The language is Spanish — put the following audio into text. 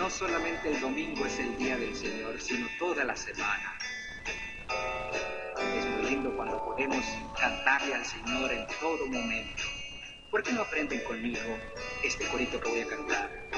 no solamente el domingo es el día del Señor, sino toda la semana. Es muy lindo cuando podemos cantarle al Señor en todo momento. ¿Por qué no aprenden conmigo este corito que voy a cantar?